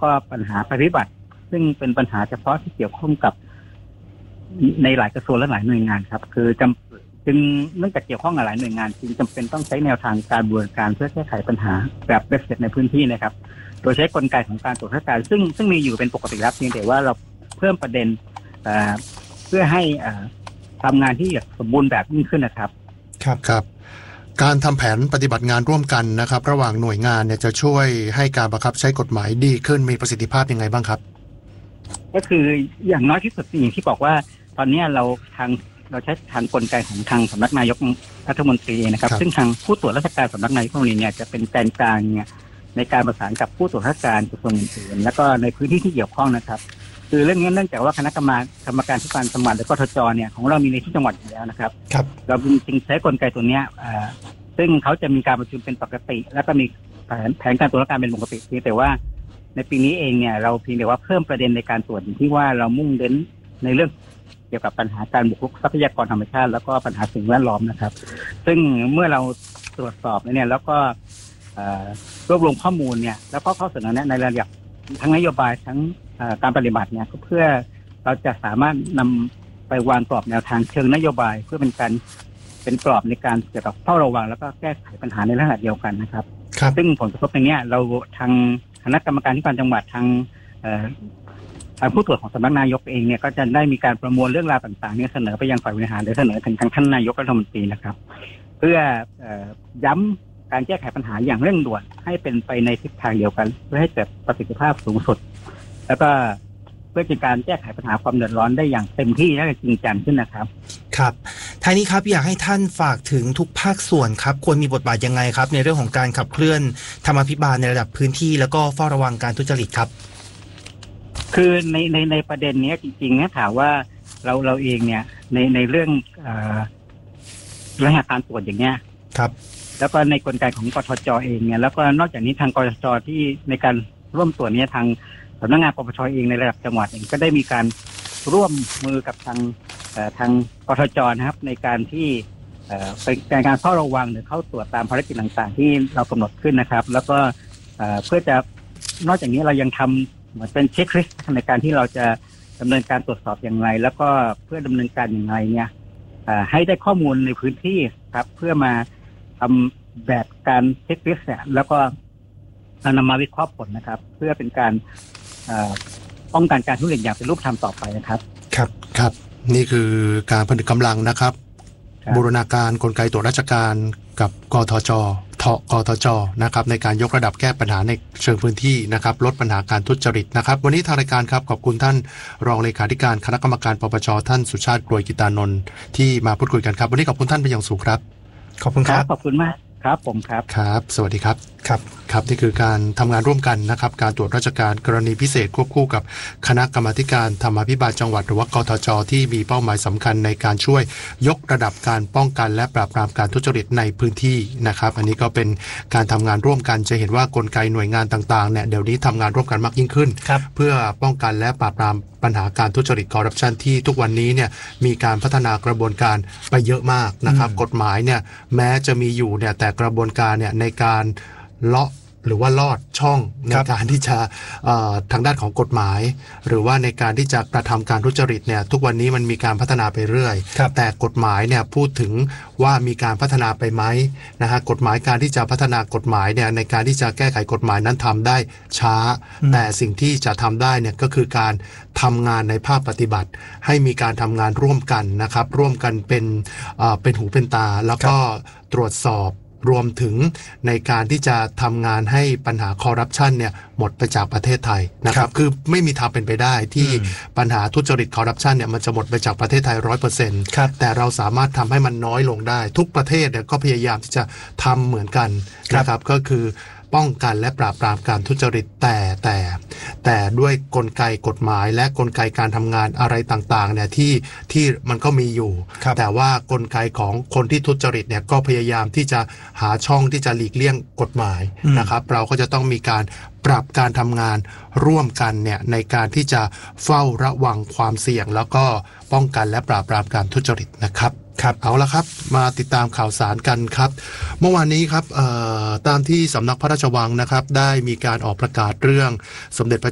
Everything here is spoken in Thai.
ก็ปัญหาภัยพิบัติซึ่งเป็นปัญหาเฉพาะที่เกี่ยวข้องกับในหลายกระทรวงและหลายหน่วยงานครับคือจึงเนื่องจากเกี่ยวข้องกับหลายหน่วยงานจึงจำเป็นต้องใช้แนวทางการบูรณาการเพื่อแก้ไขปัญหาแบบเบ็ดเสร็จในพื้นที่นะครับโดยใช้กลไกของการตรวจราชการซึ่งมีอยู่เป็นปกติแล้วเพียงแต่ว่าเราเพิ่มประเด็นเพื่อให้ทำงานที่สมบูรณ์แบบยิ่งขึ้นนะครับครับการทำแผนปฏิบัติงานร่วมกันนะครับระหว่างหน่วยงานเนี่ยจะช่วยให้การบังคับใช้กฎหมายดีขึ้นมีประสิทธิภาพยังไงบ้างครับก็คืออย่างน้อยที่สุดอย่างที่บอกว่าตอนนี้เราใช้ทางกลไกของทางสำนักนายกรัฐมนตรีนะครับซึ่งทางผู้ตรวจราชการสำนักนายกรัฐมนตรีเนี่ยจะเป็นแกนกลางเนี่ยในการประสานกับผู้ตรวจราชการกระทรวงอื่นๆแล้วก็ในพื้นที่ที่เกี่ยวข้องนะครับคือเรื่องนี้เนื่องจากว่าคณะกรรมการทุกการจังหวัดและกทจเนี่ยของเรามีในที่จังหวัดอยู่แล้วนะครับเราจึงใช้กลไกตัวนี้ซึ่งเขาจะมีการประชุมเป็นปกติแล้วก็มีแผนการตรวจราชการเป็นปกติแต่ว่าในปีนี้เองเนี่ยเราเพียงแต่ว่าเพิ่มประเด็นในการตรวจที่ว่าเรามุ่งเน้นในเรื่องเกี่ยวกับปัญหาการบุกรุกทรัพยากรธรรมชาติแล้วก็ปัญหาสิ่งแวดล้อมนะครับซึ่งเมื่อเราตรวจสอบเนี่ยแล้วก็รวบรวมข้อมูลเนี่ยแล้วก็ข้อเสนอแนะในระดับทั้งนโยบายทั้งการปฏิบัติเนี่ยเพื่อเราจะสามารถนำไปวางกรอบแนวทางเชิงนโยบายเพื่อเป็นกรอบในการเกี่ยวกับเฝ้าระวังแล้วก็แก้ไขปัญหาในลักษณะเดียวกันนะครับซึ่งผลกระทบในนี้เราทางคณะกรรมการที่การจังหวัดทางผู้ตรวจของสำนักนายกเองเนี่ยก็จะได้มีการประมวลเรื่องราวต่างๆเนี่ยเสนอไปยังฝ่ายบริหารหรือเสนอถึงทางท่านนายกรัฐมนตรีนะครับเพื่อย้ำการแก้ไขปัญหาอย่างเร่งด่วนให้เป็นไปในทิศทางเดียวกันเพื่อให้เกิดประสิทธิภาพสูงสุดแล้วก็เพื่อเป็นการแก้ไขปัญหาความเดือดร้อนได้อย่างเต็มที่และจริงจังขึ้นนะครับครับท้ายนี้ครับอยากให้ท่านฝากถึงทุกภาคส่วนครับควรมีบทบาทยังไงครับในเรื่องของการขับเคลื่อนธรรมาภิบาลในระดับพื้นที่แล้วก็เฝ้าระวังการทุจริตครับคือในประเด็นนี้จริงๆเนี่ยถามว่าเราเองเนี่ยในเรื่องลักษณะการตรวจอย่างเงี้ยครับแล้วก็ในกลไกของกทจเองเนี่ยแล้วก็นอกจากนี้ทางกทจที่ในการร่วมตรวจนี้ทางสำนักงานปปชเองในระดับจังหวัดเองก็ได้มีการร่วมมือกับทางกทจนะครับในการที่เป็นการเฝ้าระวังหรือเข้าตรวจตามภารกิจต่างๆที่เรากำหนดขึ้นนะครับแล้วก็เพื่อจะนอกจากนี้เรายังทำเหมือนเป็นเช็คลิสต์ในการที่เราจะดำเนินการตรวจสอบอย่างไรแล้วก็เพื่อดำเนินการอย่างไรเนี่ยให้ได้ข้อมูลในพื้นที่ครับเพื่อมาทำแบบการเช็คลิสต์เนี่ยแล้วก็นำมาวิเคราะห์ผลนะครับเพื่อเป็นการป้องกันการทุจริตอย่างเป็นรูปธรรมต่อไปนะครับครับนี่คือการผนึกกำลังนะครับบูรณาการกลไกตรวจราชการกับกทจนะครับในการยกระดับแก้ปัญหาในเชิงพื้นที่นะครับลดปัญหาการทุจริตนะครับวันนี้ทางรายการครับขอบคุณท่านรองเลขาธิการคณะกรรมการปปชท่านสุชาติกรวยกิตานนท์ที่มาพูดคุยกันครับวันนี้ขอบคุณท่านเป็นอย่างสูงครับขอบคุณครับขอบคุณมากครับผมครับสวัสดีครับครับนี่คือการทำงานร่วมกันนะครับการตรวจราชการกรณีพิเศษควบคู่กับคณะกรรมาการธรรมาภิบาลจังหวัดหรือว่ากทจที่มีเป้าหมายสำคัญในการช่วยยกระดับการป้องกันและปราบปรามการทุจริตในพื้นที่นะครับอันนี้ก็เป็นการทำงานร่วมกันจะเห็นว่ากลไกหน่วยงานต่างๆเนี่ยเดี๋ยวนี้ทำงานร่วมกันมากยิ่งขึ้นเพื่อป้องกันและปราบปรามปัญหาการทุจริตคอร์รัปชันที่ทุกวันนี้เนี่ยมีการพัฒนากระบวนการไปเยอะมากนะครับกฎหมายเนี่ยแม้จะมีอยู่เนี่ยแต่กระบวนการเนี่ยในการเลาะหรือว่าลอดช่องในการที่จะทางด้านของกฎหมายหรือว่าในการที่จะกระทำการทุจริตเนี่ยทุกวันนี้มันมีการพัฒนาไปเรื่อยแต่กฎหมายเนี่ยพูดถึงว่ามีการพัฒนาไปไหมนะฮะกฎหมายการที่จะพัฒนากฎหมายเนี่ยในการที่จะแก้ไขกฎหมายนั้นทำได้ช้าแต่สิ่งที่จะทำได้เนี่ยก็คือการทำงานในภาคปฏิบัติให้มีการทำงานร่วมกันนะครับร่วมกันเป็นหูเป็นตาแล้วก็ตรวจสอบรวมถึงในการที่จะทำงานให้ปัญหาคอร์รัปชันเนี่ยหมดไปจากประเทศไทยนะครับคือไม่มีทางเป็นไปได้ที่ปัญหาทุจริตคอร์รัปชันเนี่ยมันจะหมดไปจากประเทศไทย 100% แต่เราสามารถทำให้มันน้อยลงได้ทุกประเทศเนี่ยก็พยายามที่จะทำเหมือนกันนะครับก็คือป้องกันและปราบปรามการทุจริตแต่ด้วยกลไกกฎหมายและกลไกการทำงานอะไรต่างๆเนี่ยที่มันก็มีอยู่แต่ว่ากลไกของคนที่ทุจริตเนี่ยก็พยายามที่จะหาช่องที่จะหลีกเลี่ยงกฎหมายนะครับเราก็จะต้องมีการปรับการทำงานร่วมกันเนี่ยในการที่จะเฝ้าระวังความเสี่ยงแล้วก็ป้องกันและปราบปรามการทุจริตนะครับเอาละครับมาติดตามข่าวสารกันครับเมื่อวานนี้ครับตามที่สำนักพระราชวังนะครับได้มีการออกประกาศเรื่องสมเด็จพระ